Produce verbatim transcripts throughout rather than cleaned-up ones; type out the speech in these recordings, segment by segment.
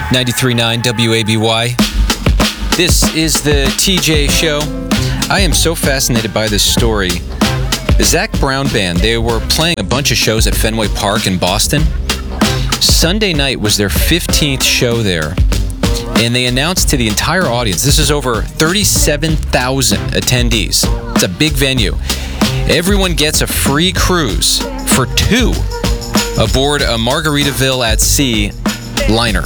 ninety-three point nine W A B Y. This is the T J Show. I am so fascinated by this story. The Zac Brown Band, they were playing a bunch of shows at Fenway Park in Boston. Sunday night was their fifteenth show there. And they announced to the entire audience, this is over thirty-seven thousand attendees. It's a big venue. Everyone gets a free cruise for two aboard a Margaritaville at Sea liner.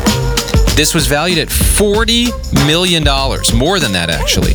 This was valued at forty million dollars, more than that actually.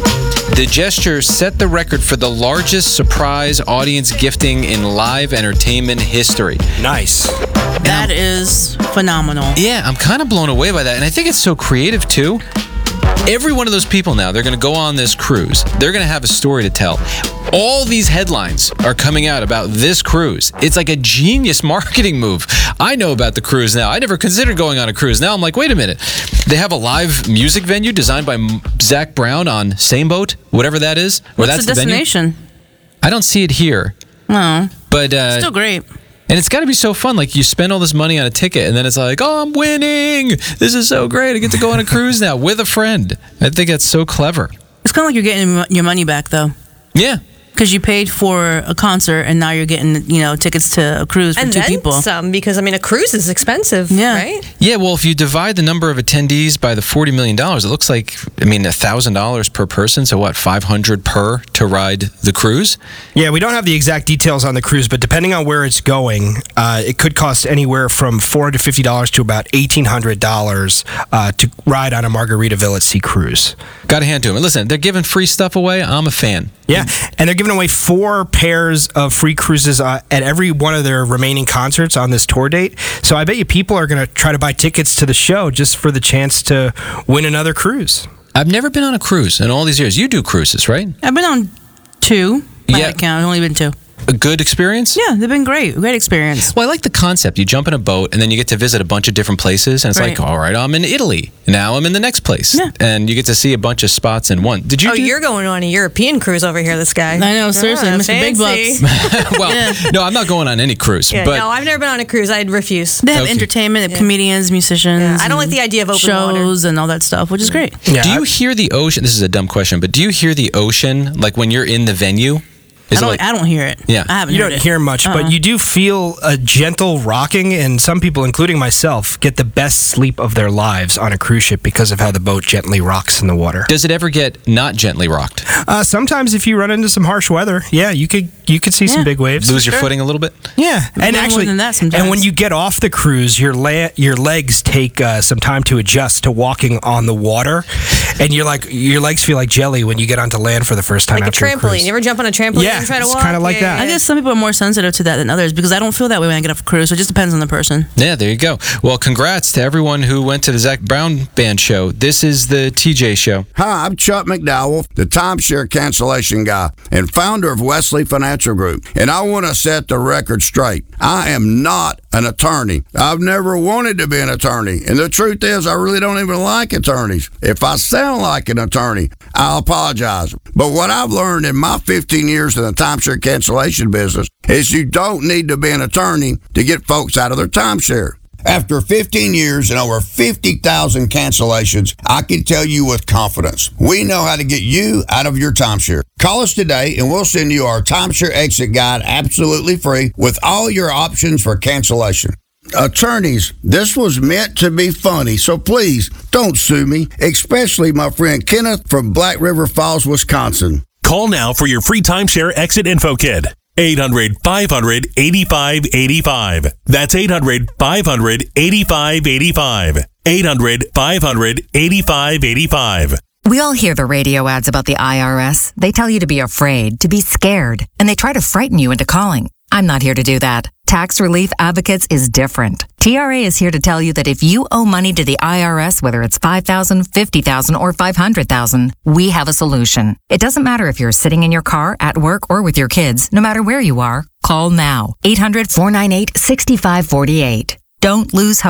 The gesture set the record for the largest surprise audience gifting in live entertainment history. Nice. That is phenomenal. Yeah, I'm kind of blown away by that. And I think it's so creative, too. Every one of those people now, they're going to go on this cruise. They're going to have a story to tell. All these headlines are coming out about this cruise. It's like a genius marketing move. I know about the cruise now. I never considered going on a cruise. Now I'm like, wait a minute. They have a live music venue designed by Zac Brown on Same Boat, whatever that is. What's that's the destination? The I don't see it here. No. But uh, still great. And it's got to be so fun. Like, you spend all this money on a ticket, and then it's like, oh, I'm winning. This is so great. I get to go on a cruise now with a friend. I think that's so clever. It's kind of like you're getting your money back, though. Yeah. Because you paid for a concert, and now you're getting, you know, tickets to a cruise for and two then people. some, because, I mean, a cruise is expensive, yeah. right? Yeah, well, if you divide the number of attendees by the forty million dollars, it looks like, I mean, one thousand dollars per person. So what, five hundred dollars per to ride the cruise? Yeah, we don't have the exact details on the cruise, but depending on where it's going, uh, it could cost anywhere from four hundred fifty dollars to about eighteen hundred dollars uh, to ride on a Margaritaville at Sea cruise. Got to hand to them. And listen, they're giving free stuff away. I'm a fan. Yeah, and they're giving away four pairs of free cruises uh, at every one of their remaining concerts on this tour date. So I bet you people are going to try to buy tickets to the show just for the chance to win another cruise. I've never been on a cruise in all these years. You do cruises, right? I've been on two. By Yeah. that count, I've only been two. A good experience? Yeah, they've been great. Great experience. Well, I like the concept. You jump in a boat, and then you get to visit a bunch of different places, and it's Right. like, all right, I'm in Italy. Now I'm in the next place. Yeah. And you get to see a bunch of spots in one. Did you Oh, do- you're going on a European cruise over here, this guy. I know, seriously, Ah, Mister Big fancy. Bucks. well, Yeah. no, I'm not going on any cruise. Yeah, but no, I've never been on a cruise. I'd refuse. They have Okay. entertainment, they have Yeah. comedians, musicians. Yeah, I don't like and the idea of open shows water. and all that stuff, which is great. Yeah, do you I- hear the ocean? This is a dumb question, but do you hear the ocean like when you're in the venue? I Is it don't, like, I don't hear it. Yeah. I haven't You heard don't it. hear much, Uh-uh. but you do feel a gentle rocking, and some people, including myself, get the best sleep of their lives on a cruise ship because of how the boat gently rocks in the water. does it ever get not gently rocked? Uh, sometimes, if you run into some harsh weather, yeah, you could you could see some Yeah. big waves. Lose your Sure. footing a little bit? Yeah, and more actually, than that sometimes. and when you get off the cruise, your la- your legs take uh, some time to adjust to walking on the water, and you're like your legs feel like jelly when you get onto land for the first time Like a after a trampoline. cruise. You ever jump on a trampoline Yeah, and try to it's walk? kinda like Yeah, that. I yeah. guess some people are more sensitive to that than others because I don't feel that way when I get off a cruise. So it just depends on the person. Yeah, there you go. Well, congrats to everyone who went to the Zac Brown Band show. This is the T J Show. Hi, I'm Chuck McDowell, the timeshare cancellation guy and founder of Wesley Financial Group. And I want to set the record straight. I am not an attorney. I've never wanted to be an attorney. And the truth is, I really don't even like attorneys. If I sound like an attorney, I'll apologize. But what I've learned in my fifteen years in the timeshare cancellation business is you don't need to be an attorney to get folks out of their timeshare. After fifteen years and over fifty thousand cancellations, I can tell you with confidence, we know how to get you out of your timeshare. Call us today and we'll send you our timeshare exit guide absolutely free with all your options for cancellation. Attorneys, this was meant to be funny, so please don't sue me, especially my friend Kenneth from Black River Falls, Wisconsin. Call now for your free timeshare exit info kit. eight hundred, five hundred, eighty-five eighty-five. That's eight hundred, five hundred, eighty-five eighty-five. eight hundred, five hundred, eighty-five eighty-five. We all hear the radio ads about the I R S. They tell you to be afraid, to be scared, and they try to frighten you into calling. I'm not here to do that. Tax Relief Advocates is different. T R A is here to tell you that if you owe money to the I R S, whether it's five thousand dollars, fifty thousand dollars, or five hundred thousand dollars, we have a solution. It doesn't matter if you're sitting in your car, at work, or with your kids. No matter where you are, call now. eight hundred, four nine eight, six five four eight. Don't lose hope.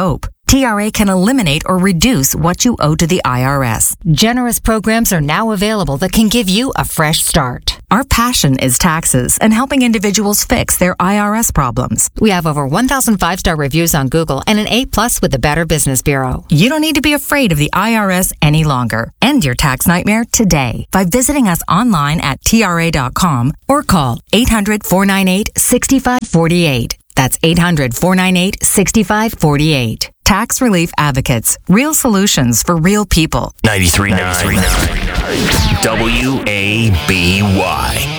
T R A can eliminate or reduce what you owe to the I R S. Generous programs are now available that can give you a fresh start. Our passion is taxes and helping individuals fix their I R S problems. We have over one thousand five-star reviews on Google and an A plus with the Better Business Bureau. You don't need to be afraid of the I R S any longer. End your tax nightmare today by visiting us online at T R A dot com or call eight hundred, four nine eight, six five four eight. That's eight hundred, four nine eight, six five four eight. Tax Relief Advocates. Real solutions for real people. ninety-three point nine W A B Y.